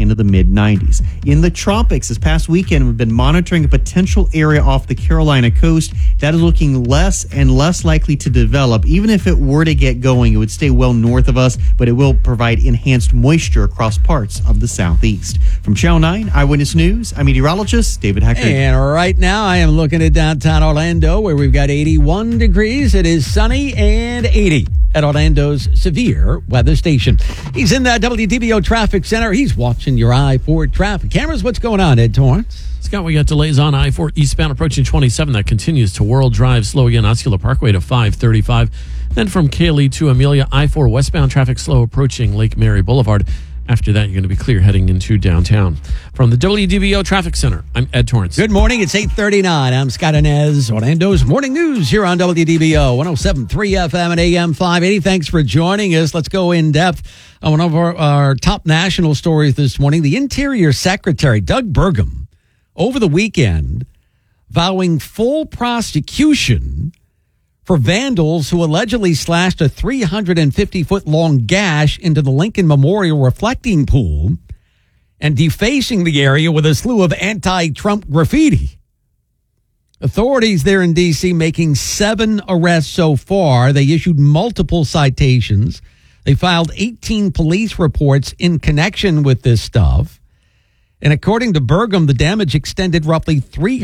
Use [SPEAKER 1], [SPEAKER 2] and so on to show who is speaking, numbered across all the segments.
[SPEAKER 1] into the mid-90s. In the tropics, this past weekend, we've been monitoring a potential area off the Carolina coast that is looking less and less likely to develop. Even if it were to get going, it would stay well north of us, but it will provide enhanced moisture across parts of the southeast. From Channel 9 Eyewitness News, I'm meteorologist David Hackard.
[SPEAKER 2] And right now, I am looking at downtown Orlando, where we've got 81 degrees. It is sunny and 80 at Orlando's severe weather station. He's in the WDBO Traffic Center. He's watching your I-4 traffic cameras. What's going on, Ed Torrance?
[SPEAKER 3] Scott, we got delays on I-4 eastbound approaching 27. That continues to World Drive, slow again, Osceola Parkway to 535. Then from Cayley to Amelia, I-4 westbound traffic slow approaching Lake Mary Boulevard. After that, you're going to be clear heading into downtown. From the WDBO Traffic Center, I'm Ed Torrance.
[SPEAKER 2] Good morning. It's 8:39. I'm Scott Inez. Orlando's Morning News here on WDBO 107.3 FM and AM 580. Thanks for joining us. Let's go in depth on one of our top national stories this morning. The Interior Secretary, Doug Burgum, over the weekend, vowing full prosecution for vandals who allegedly slashed a 350-foot-long gash into the Lincoln Memorial reflecting pool and defacing the area with a slew of anti-Trump graffiti. Authorities there in D.C. making 7 arrests so far. They issued multiple citations. They filed 18 police reports in connection with this stuff. And according to Burgum, the damage extended roughly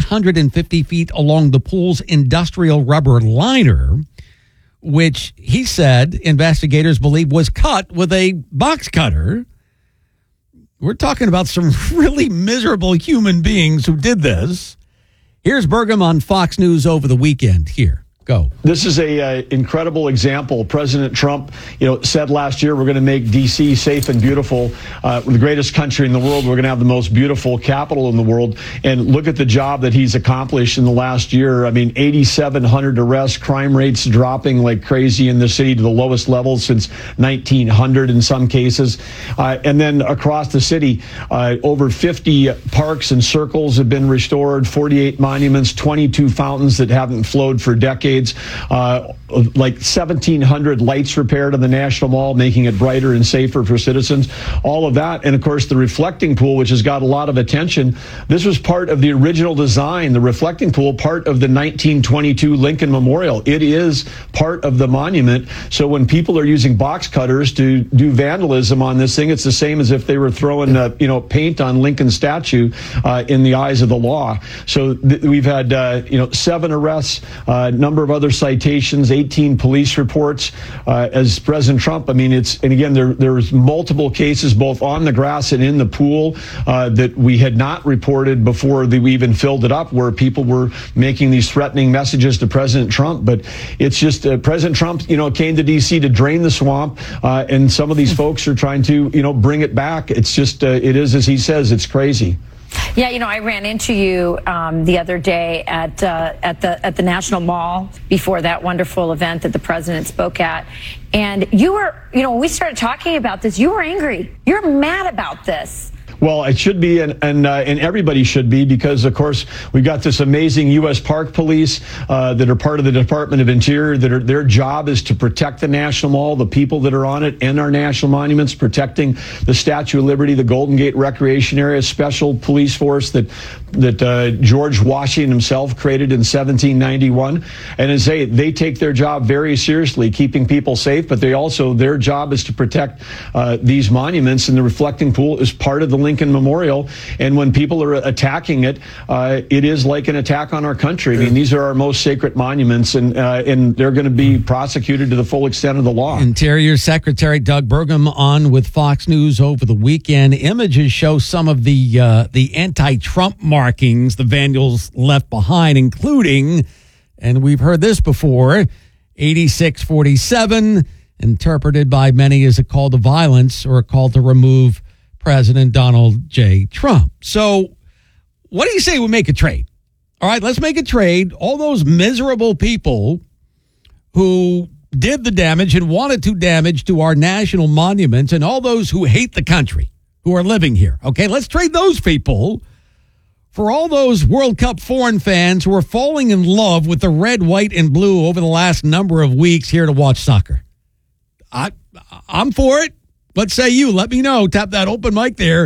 [SPEAKER 2] 350 feet along the pool's industrial rubber liner, which he said investigators believe was cut with a box cutter. We're talking about some really miserable human beings who did this. Here's Burgum on Fox News over the weekend. Here. Go.
[SPEAKER 4] This is a incredible example. President Trump, said last year we're going to make D.C. safe and beautiful. The greatest country in the world. We're going to have the most beautiful capital in the world. And look at the job that he's accomplished in the last year. I mean, 8,700 arrests, crime rates dropping like crazy in the city to the lowest levels since 1900 in some cases. And then across the city, over 50 parks and circles have been restored, 48 monuments, 22 fountains that haven't flowed for decades. Like 1,700 lights repaired on the National Mall, making it brighter and safer for citizens. All of that. And of course, the reflecting pool, which has got a lot of attention. This was part of the original design, the reflecting pool, part of the 1922 Lincoln Memorial. It is part of the monument. So when people are using box cutters to do vandalism on this thing, it's the same as if they were throwing, paint on Lincoln's statue in the eyes of the law. So we've had, 7 arrests, number of other citations, 18 police reports. As President Trump, there's multiple cases both on the grass and in the pool that we had not reported before we even filled it up, where people were making these threatening messages to President Trump. But it's just President Trump, came to D.C. to drain the swamp, and some of these folks are trying to, bring it back. It's just, it is, as he says, it's crazy.
[SPEAKER 5] Yeah, I ran into you the other day at the National Mall before that wonderful event that the president spoke at. And you were, when we started talking about this, you were angry. You're mad about this.
[SPEAKER 4] Well, it should be, and everybody should be, because, of course, we've got this amazing U.S. Park Police that are part of the Department of Interior. Their job is to protect the National Mall, the people that are on it, and our national monuments, protecting the Statue of Liberty, the Golden Gate Recreation Area, special police force that George Washington himself created in 1791. And as they take their job very seriously, keeping people safe, but their job is to protect these monuments, and the reflecting pool is part of the Lincoln Memorial. And when people are attacking it, it is like an attack on our country. I mean, these are our most sacred monuments, and they're going to be prosecuted to the full extent of the law.
[SPEAKER 2] Interior Secretary Doug Burgum on with Fox News over the weekend. Images show some of the anti-Trump markings the vandals left behind, including, and we've heard this before, 8647, interpreted by many as a call to violence or a call to remove President Donald J. Trump. So what do you say we make a trade? All right, let's make a trade. All those miserable people who did the damage and wanted to damage to our national monuments, and all those who hate the country, who are living here. Okay, let's trade those people for all those World Cup foreign fans who are falling in love with the red, white, and blue over the last number of weeks here to watch soccer. I'm for it. What say you? Let me know. Tap that open mic there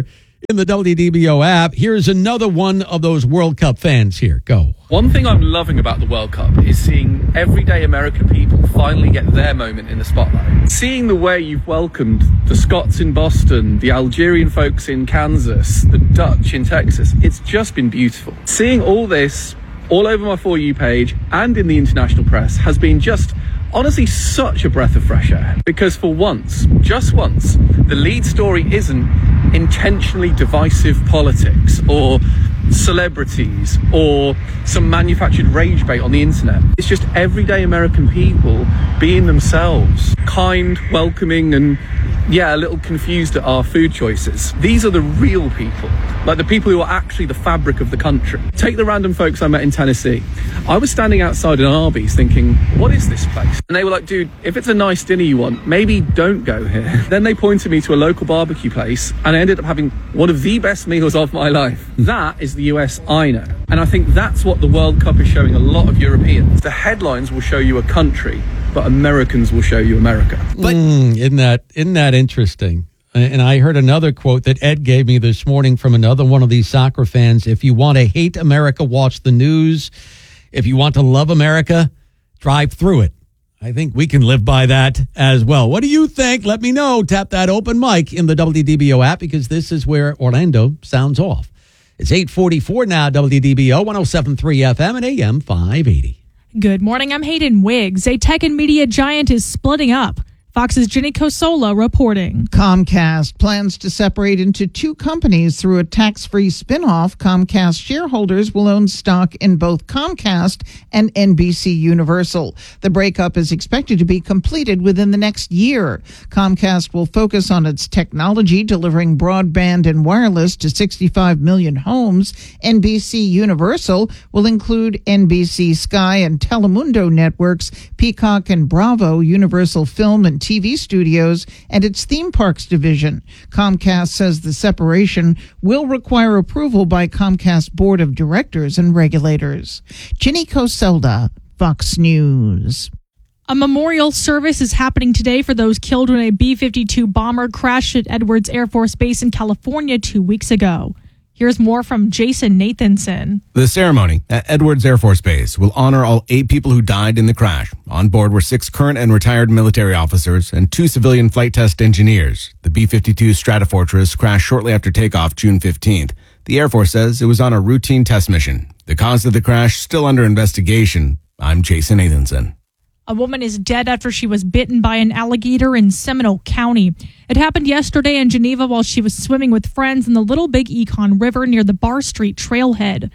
[SPEAKER 2] in the WDBO app. Here's another one of those World Cup fans here. Go.
[SPEAKER 6] One thing I'm loving about the World Cup is seeing everyday American people finally get their moment in the spotlight. Seeing the way you've welcomed the Scots in Boston, the Algerian folks in Kansas, the Dutch in Texas, it's just been beautiful. Seeing all this all over my For You page and in the international press has been just honestly such a breath of fresh air. Because for once, just once, the lead story isn't intentionally divisive politics or celebrities or some manufactured rage bait on the internet. It's just everyday American people being themselves, kind, welcoming, and a little confused at our food choices. These are the real people, like the people who are actually the fabric of the country. Take the random folks I met in Tennessee. I was standing outside an Arby's thinking, what is this place? And they were like, dude, if it's a nice dinner you want, maybe don't go here. Then they pointed me to a local barbecue place and I ended up having one of the best meals of my life. That is the US I know. And I think that's what the World Cup is showing a lot of Europeans. The headlines will show you a country, but Americans will show you America.
[SPEAKER 2] But isn't that interesting? And I heard another quote that Ed gave me this morning from another one of these soccer fans. If you want to hate America, watch the news. If you want to love America, drive through it. I think we can live by that as well. What do you think? Let me know. Tap that open mic in the WDBO app because this is where Orlando sounds off. It's 8:44 now, WDBO 107.3 FM and AM 580.
[SPEAKER 7] Good morning, I'm Hayden Wiggs. A tech and media giant is splitting up. Fox's Jenny Cosola reporting.
[SPEAKER 8] Comcast plans to separate into two companies through a tax-free spinoff. Comcast shareholders will own stock in both Comcast and NBC Universal. The breakup is expected to be completed within the next year. Comcast will focus on its technology, delivering broadband and wireless to 65 million homes. NBC Universal will include NBC Sky and Telemundo networks, Peacock and Bravo, Universal Film and TV studios, and its theme parks division. Comcast says the separation will require approval by Comcast Board of Directors and regulators. Ginny Coselda, Fox News.
[SPEAKER 7] A memorial service is happening today for those killed when a B-52 bomber crashed at Edwards Air Force Base in California 2 weeks ago. Here's more from Jason Nathanson.
[SPEAKER 9] The ceremony at Edwards Air Force Base will honor all 8 people who died in the crash. On board were 6 current and retired military officers and 2 civilian flight test engineers. The B-52 Stratofortress crashed shortly after takeoff June 15th. The Air Force says it was on a routine test mission. The cause of the crash still under investigation. I'm Jason Nathanson.
[SPEAKER 7] A woman is dead after she was bitten by an alligator in Seminole County. It happened yesterday in Geneva while she was swimming with friends in the Little Big Econ River near the Bar Street trailhead.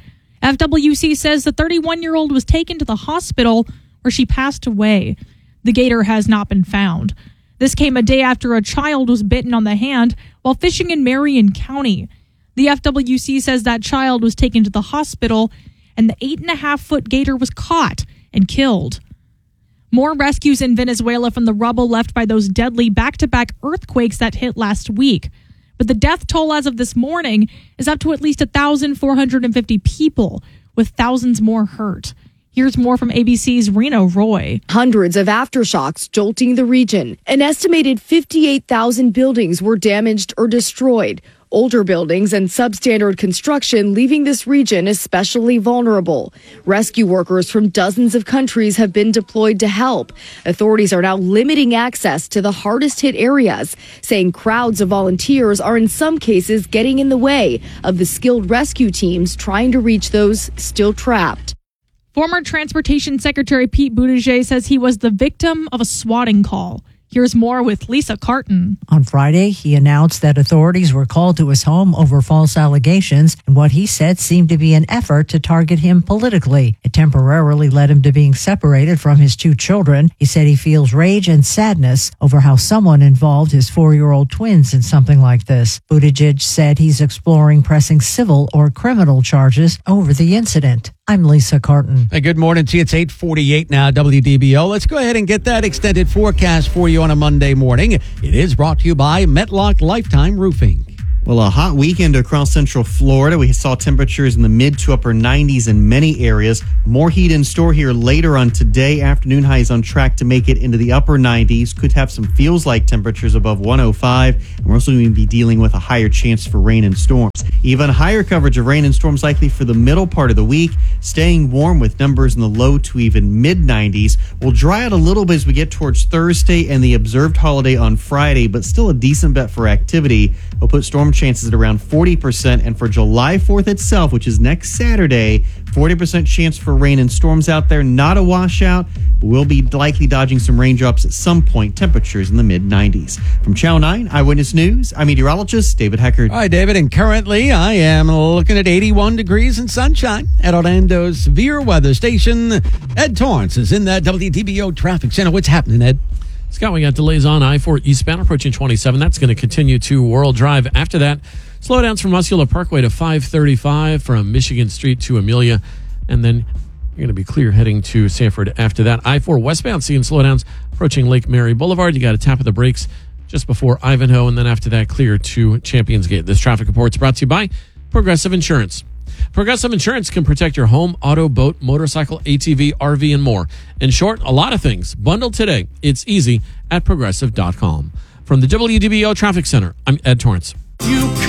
[SPEAKER 7] FWC says the 31-year-old was taken to the hospital where she passed away. The gator has not been found. This came a day after a child was bitten on the hand while fishing in Marion County. The FWC says that child was taken to the hospital and the 8.5-foot gator was caught and killed. More rescues in Venezuela from the rubble left by those deadly back-to-back earthquakes that hit last week. But the death toll as of this morning is up to at least 1,450 people, with thousands more hurt. Here's more from ABC's Rena Roy.
[SPEAKER 10] Hundreds of aftershocks jolting the region. An estimated 58,000 buildings were damaged or destroyed. Older buildings and substandard construction leaving this region especially vulnerable. Rescue workers from dozens of countries have been deployed to help. Authorities are now limiting access to the hardest hit areas, saying crowds of volunteers are in some cases getting in the way of the skilled rescue teams trying to reach those still trapped.
[SPEAKER 7] Former Transportation Secretary Pete Buttigieg says he was the victim of a swatting call. Here's more with Lisa Carton.
[SPEAKER 11] On Friday, he announced that authorities were called to his home over false allegations and what he said seemed to be an effort to target him politically. It temporarily led him to being separated from his 2 children. He said he feels rage and sadness over how someone involved his 4-year-old twins in something like this. Buttigieg said he's exploring pressing civil or criminal charges over the incident. I'm Lisa Carton.
[SPEAKER 2] Hey, good morning to you. It's 8:48 now, WDBO. Let's go ahead and get that extended forecast for you on a Monday morning. It is brought to you by Metlock Lifetime Roofing.
[SPEAKER 1] Well, a hot weekend across central Florida. We saw temperatures in the mid to upper 90s in many areas. More heat in store here later on today. Afternoon highs on track to make it into the upper 90s. Could have some feels-like temperatures above 105. And we're also going to be dealing with a higher chance for rain and storms. Even higher coverage of rain and storms likely for the middle part of the week. Staying warm with numbers in the low to even mid-90s. We'll dry out a little bit as we get towards Thursday and the observed holiday on Friday, but still a decent bet for activity. We'll put storm chances at around 40%, and for July 4th itself, which is next Saturday, 40% chance for rain and storms out there. Not a washout. We'll be likely dodging some raindrops at some point. Temperatures in the mid-90s. From Channel 9 Eyewitness News, I'm meteorologist David Heckard.
[SPEAKER 2] Hi, David. And currently, I am looking at 81 degrees and sunshine at Orlando's severe weather station. Ed Torrance is in that WTBO traffic center. What's happening, Ed?
[SPEAKER 3] Scott, we got delays on I-4 eastbound approaching 27. That's going to continue to World Drive. After that, slowdowns from Muscular Parkway to 535 from Michigan Street to Amelia. And then you're going to be clear heading to Sanford after that. I-4 westbound seeing slowdowns approaching Lake Mary Boulevard. You got to tap of the brakes just before Ivanhoe. And then after that, clear to Champions Gate. This traffic report is brought to you by Progressive Insurance. Progressive Insurance can protect your home, auto, boat, motorcycle, ATV, RV, and more. In short, a lot of things. Bundle today. It's easy at Progressive.com. From the WDBO Traffic Center, I'm Ed Torrance.
[SPEAKER 12] You